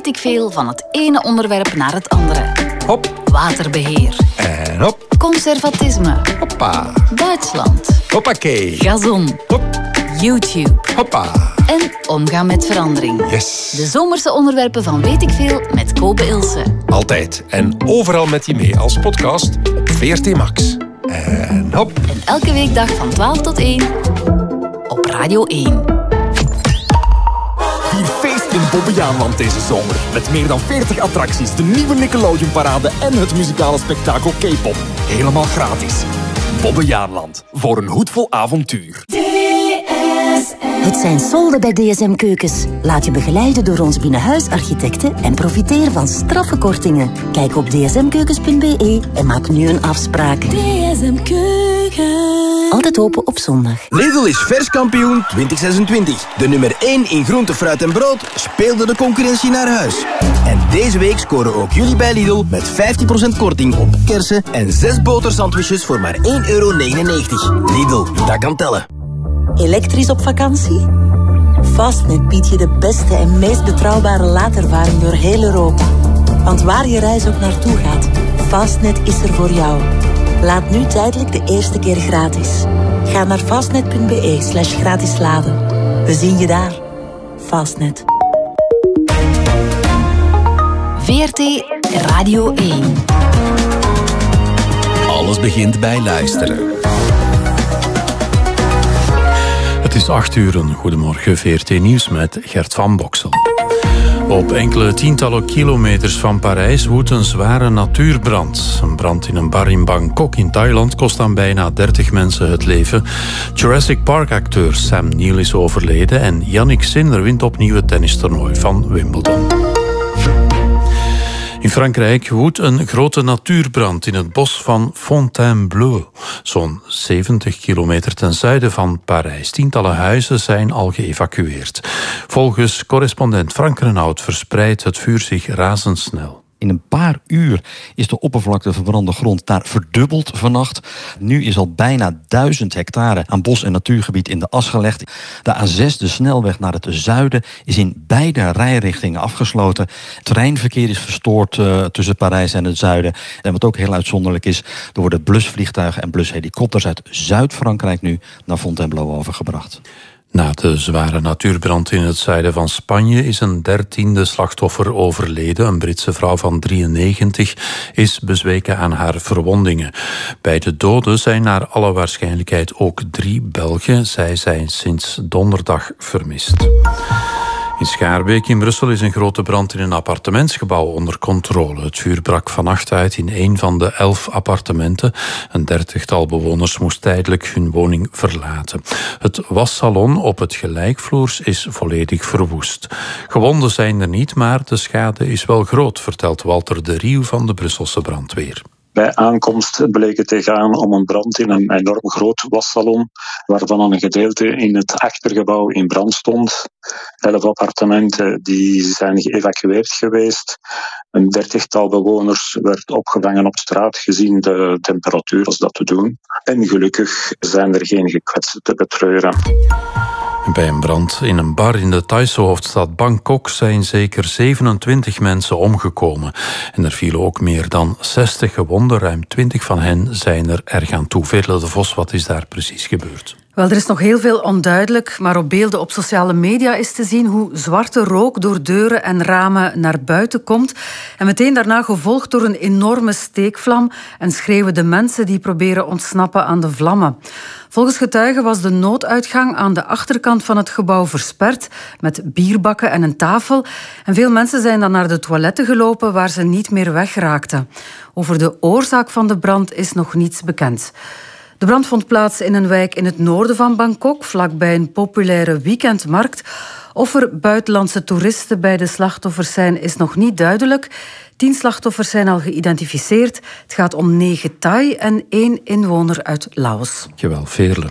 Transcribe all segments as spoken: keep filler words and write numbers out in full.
weet ik veel van het ene onderwerp naar het andere. Hop. Waterbeheer. En hop. Conservatisme. Hoppa. Duitsland. Hoppakee. Gazon. Hop. YouTube. Hoppa. En omgaan met verandering. Yes. De zomerse onderwerpen van Weet ik veel met Kobe Ilse. Altijd en overal met je mee als podcast op V R T Max. En hop. En elke weekdag van twaalf tot één op Radio één. Vier feest in Bobbejaanland deze zomer. Met meer dan veertig attracties, de nieuwe Nickelodeon-parade en het muzikale spektakel K-pop. Helemaal gratis. Bobbejaanland. Voor een hoedvol avontuur. Het zijn solden bij D S M Keukens. Laat je begeleiden door ons binnenhuisarchitecten en profiteer van straffe kortingen. Kijk op d s m keukens punt b e en maak nu een afspraak. D S M Keukens. Altijd open op zondag. Lidl is verskampioen twintig zesentwintig. De nummer één in groente, fruit en brood speelde de concurrentie naar huis. En deze week scoren ook jullie bij Lidl met vijftien procent korting op kersen en zes botersandwiches voor maar één euro negenennegentig. Lidl, dat kan tellen. Elektrisch op vakantie? Fastnet biedt je de beste en meest betrouwbare laadervaring door heel Europa. Want waar je reis ook naartoe gaat, Fastnet is er voor jou. Laat nu tijdelijk de eerste keer gratis. Ga naar fastnet punt b e slash gratis laden. We zien je daar. Fastnet. V R T Radio één. Alles begint bij luisteren. Het is acht uur. Goedemorgen, V R T Nieuws met Gert van Boksel. Op enkele tientallen kilometers van Parijs woedt een zware natuurbrand. Een brand in een bar in Bangkok in Thailand kost aan bijna dertig mensen het leven. Jurassic Park-acteur Sam Neill is overleden en Yannick Sinner wint opnieuw het tennistoernooi van Wimbledon. In Frankrijk woedt een grote natuurbrand in het bos van Fontainebleau, zo'n zeventig kilometer ten zuiden van Parijs. Tientallen huizen zijn al geëvacueerd. Volgens correspondent Frank Renaud verspreidt het vuur zich razendsnel. In een paar uur is de oppervlakte verbrande grond daar verdubbeld vannacht. Nu is al bijna duizend hectare aan bos- en natuurgebied in de as gelegd. De A zes, de snelweg naar het zuiden, is in beide rijrichtingen afgesloten. Het treinverkeer is verstoord uh, tussen Parijs en het zuiden. En wat ook heel uitzonderlijk is, er worden blusvliegtuigen en blushelikopters uit Zuid-Frankrijk nu naar Fontainebleau overgebracht. Na de zware natuurbrand in het zuiden van Spanje is een dertiende slachtoffer overleden. Een Britse vrouw van drieënnegentig is bezweken aan haar verwondingen. Bij de doden zijn naar alle waarschijnlijkheid ook drie Belgen. Zij zijn sinds donderdag vermist. In Schaarbeek in Brussel is een grote brand in een appartementsgebouw onder controle. Het vuur brak vannacht uit in een van de elf appartementen. Een dertigtal bewoners moest tijdelijk hun woning verlaten. Het wassalon op het gelijkvloers is volledig verwoest. Gewonden zijn er niet, maar de schade is wel groot, vertelt Walter de Rieuw van de Brusselse brandweer. Bij aankomst bleek het te gaan om een brand in een enorm groot wassalon, waarvan een gedeelte in het achtergebouw in brand stond. Elf appartementen die zijn geëvacueerd geweest. Een dertigtal bewoners werd opgevangen op straat, gezien de temperatuur als dat te doen. En gelukkig zijn er geen gekwetsten te betreuren. Bij een brand in een bar in de Thaise hoofdstad Bangkok zijn zeker zevenentwintig mensen omgekomen. En er vielen ook meer dan zestig gewonden. Ruim twintig van hen zijn er erg aan toe. Veerle de Vos, wat is daar precies gebeurd? Wel, er is nog heel veel onduidelijk, maar op beelden op sociale media is te zien hoe zwarte rook door deuren en ramen naar buiten komt. En meteen daarna gevolgd door een enorme steekvlam en schreeuwen de mensen die proberen ontsnappen aan de vlammen. Volgens getuigen was de nooduitgang aan de achterkant van het gebouw versperd met bierbakken en een tafel. En veel mensen zijn dan naar de toiletten gelopen waar ze niet meer wegraakten. Over de oorzaak van de brand is nog niets bekend. De brand vond plaats in een wijk in het noorden van Bangkok, vlakbij een populaire weekendmarkt. Of er buitenlandse toeristen bij de slachtoffers zijn, is nog niet duidelijk. Tien slachtoffers zijn al geïdentificeerd. Het gaat om negen Thai en één inwoner uit Laos. Dankjewel, Veerle.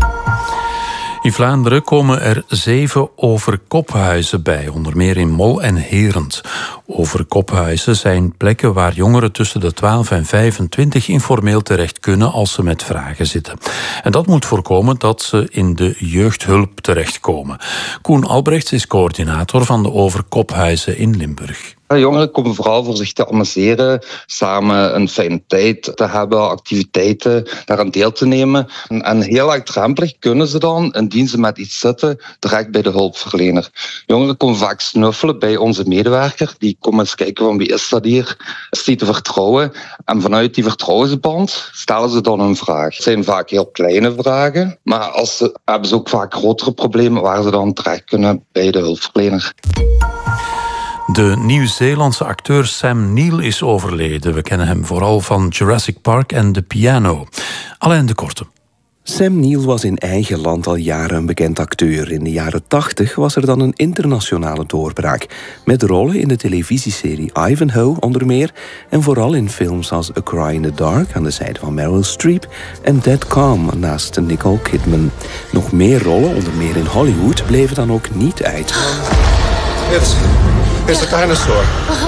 In Vlaanderen komen er zeven overkophuizen bij, onder meer in Mol en Herent. Overkophuizen zijn plekken waar jongeren tussen de twaalf en vijfentwintig informeel terecht kunnen als ze met vragen zitten. En dat moet voorkomen dat ze in de jeugdhulp terechtkomen. Koen Albrechts is coördinator van de Overkophuizen in Limburg. Jongeren komen vooral voor zich te amuseren, samen een fijne tijd te hebben, activiteiten, daaraan deel te nemen. En heel laagdrempelig kunnen ze dan, indien ze met iets zitten, direct bij de hulpverlener. Jongeren komen vaak snuffelen bij onze medewerker. Die komen eens kijken van wie is dat hier, is die te vertrouwen? En vanuit die vertrouwensband stellen ze dan een vraag. Het zijn vaak heel kleine vragen, maar als ze, hebben ze ook vaak grotere problemen waar ze dan terecht kunnen bij de hulpverlener. De Nieuw-Zeelandse acteur Sam Neill is overleden. We kennen hem vooral van Jurassic Park en The Piano. Alain de Korte. Sam Neill was in eigen land al jaren een bekend acteur. In de jaren tachtig was er dan een internationale doorbraak. Met rollen in de televisieserie Ivanhoe onder meer. En vooral in films als A Cry in the Dark aan de zijde van Meryl Streep. En Dead Calm naast Nicole Kidman. Nog meer rollen, onder meer in Hollywood, bleven dan ook niet uit. It's, it's a dinosaur.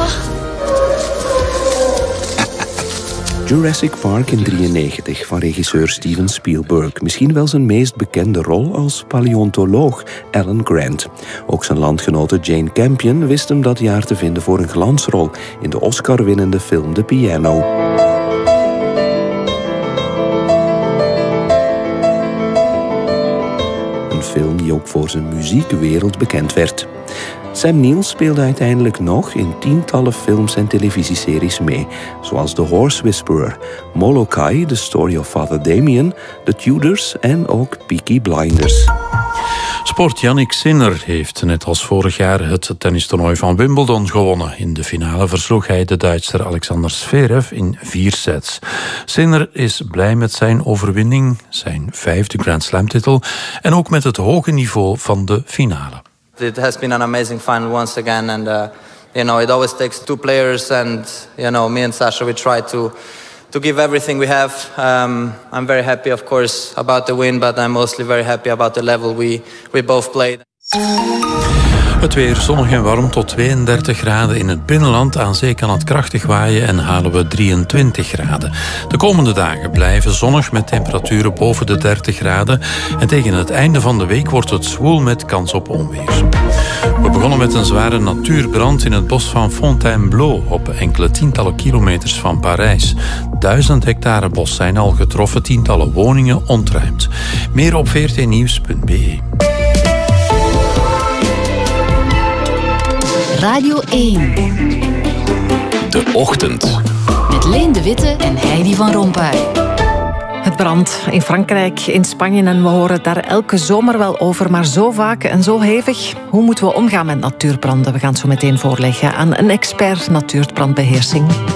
Jurassic Park in drieënnegentig van regisseur Steven Spielberg. Misschien wel zijn meest bekende rol als paleontoloog Alan Grant. Ook zijn landgenote Jane Campion wist hem dat jaar te vinden voor een glansrol in de Oscar-winnende film The Piano. Een film die ook voor zijn muziek wereldbekend werd. Sam Neill speelde uiteindelijk nog in tientallen films en televisieseries mee, zoals The Horse Whisperer, Molokai, The Story of Father Damien, The Tudors en ook Peaky Blinders. Sport. Jannik Sinner heeft net als vorig jaar het tennistoernooi van Wimbledon gewonnen. In de finale versloeg hij de Duitser Alexander Zverev in vier sets. Sinner is blij met zijn overwinning, zijn vijfde Grand Slam titel en ook met het hoge niveau van de finale. It has been an amazing final once again, and uh, you know it always takes two players, and you know me and Sasha, we try to to give everything we have. Um, I'm very happy, of course, about the win, but I'm mostly very happy about the level we we both played. Het weer zonnig en warm tot tweeëndertig graden in het binnenland. Aan zee kan het krachtig waaien en halen we drieëntwintig graden. De komende dagen blijven zonnig met temperaturen boven de dertig graden. En tegen het einde van de week wordt het zwoel met kans op onweer. We begonnen met een zware natuurbrand in het bos van Fontainebleau op enkele tientallen kilometers van Parijs. Duizend hectare bos zijn al getroffen, tientallen woningen ontruimd. Meer op v r t nieuws punt b e. Radio één. De Ochtend. Met Leen de Witte en Heidi van Rompuy. Het brandt in Frankrijk, in Spanje en we horen daar elke zomer wel over, maar zo vaak en zo hevig. Hoe moeten we omgaan met natuurbranden? We gaan het zo meteen voorleggen aan een expert natuurbrandbeheersing.